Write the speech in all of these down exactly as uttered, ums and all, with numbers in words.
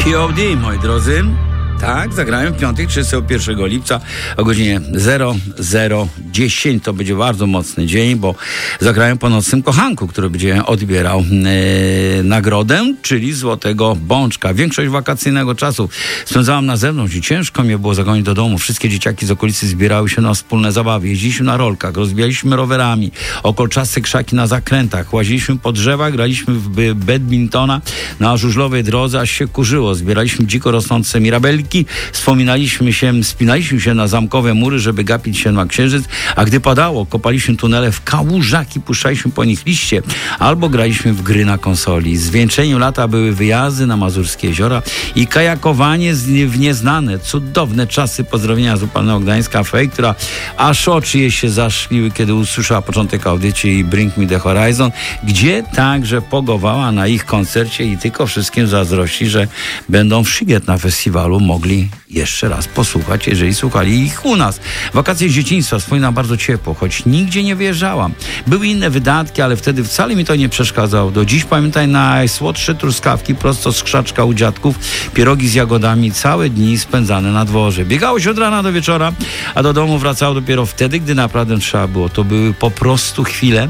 P O D, moi drodzy. Tak, zagrałem w piątek, trzydziestego pierwszego lipca o godzinie zero zero dziesięć. To będzie bardzo mocny dzień, bo zagrałem po Nocnym Kochanku, który będzie odbierał e, nagrodę, czyli Złotego Bączka. Większość wakacyjnego czasu spędzałam na zewnątrz i ciężko mnie było zagonić do domu. Wszystkie dzieciaki z okolicy zbierały się na wspólne zabawy. Jeździliśmy na rolkach, rozbijaliśmy rowerami, okolczaste krzaki na zakrętach, łaziliśmy po drzewach, graliśmy w badmintona na żużlowej drodze, aż się kurzyło. Zbieraliśmy dziko rosnące mirabelki, wspominaliśmy się, spinaliśmy się na zamkowe mury, żeby gapić się na księżyc, a gdy padało, kopaliśmy tunele w kałużach i puszczaliśmy po nich liście, albo graliśmy w gry na konsoli. Zwieńczeniem lata były wyjazdy na mazurskie jeziora i kajakowanie w nieznane, cudowne czasy. Pozdrowienia z upalnego Gdańska Fej, która aż oczy jej się zaszkliły, kiedy usłyszała początek audycji i Bring Me The Horizon, gdzie także pogowała na ich koncercie i tylko wszystkim zazdrości, że będą w Sziget na festiwalu mogli jeszcze raz posłuchać, jeżeli słuchali ich u nas. Wakacje z dzieciństwa wspominam bardzo ciepło, choć nigdzie nie wyjeżdżałam. Były inne wydatki, ale wtedy wcale mi to nie przeszkadzało. Do dziś pamiętaj najsłodsze truskawki prosto z krzaczka u dziadków, pierogi z jagodami, całe dni spędzane na dworze. Biegało się od rana do wieczora, a do domu wracało dopiero wtedy, gdy naprawdę trzeba było. To były po prostu chwile,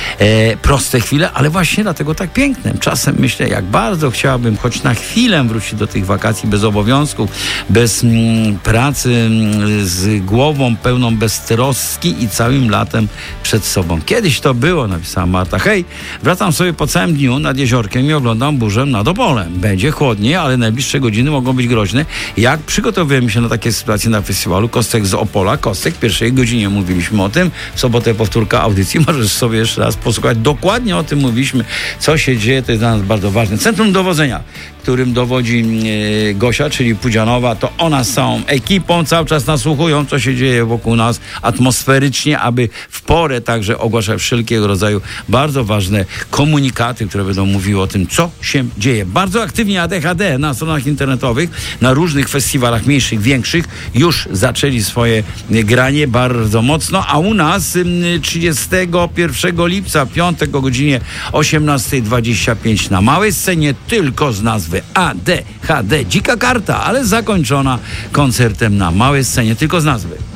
e, proste chwile, ale właśnie dlatego tak piękne. Czasem myślę, jak bardzo chciałabym choć na chwilę wrócić do tych wakacji bez obowiązków, bez mm, pracy, mm, z głową pełną beztroski i całym latem przed sobą. Kiedyś to było, napisała Marta. Hej, wracam sobie po całym dniu nad jeziorkiem i oglądam burzę nad Opolem. Będzie chłodniej, ale najbliższe godziny mogą być groźne. Jak przygotowujemy się na takie sytuacje na festiwalu Kostek z Opola, Kostek w pierwszej godzinie mówiliśmy o tym. W sobotę powtórka audycji. Możesz sobie jeszcze raz posłuchać. Dokładnie o tym mówiliśmy, co się dzieje. To jest dla nas bardzo ważne. Centrum dowodzenia, którym dowodzi e, Gosia, czyli Pudzianowa, to ona z całą ekipą cały czas nasłuchują, co się dzieje wokół nas atmosferycznie, aby w porę także ogłaszać wszelkiego rodzaju bardzo ważne komunikaty, które będą mówiły o tym, co się dzieje. Bardzo aktywnie A D H D na stronach internetowych, na różnych festiwalach mniejszych, większych, już zaczęli swoje granie bardzo mocno, a u nas trzydziestego pierwszego lipca, piątek o godzinie osiemnasta dwadzieścia pięć na małej scenie, tylko z nazwy A D H D. Dzika karta, ale zakończona koncertem na małej scenie, tylko z nazwy.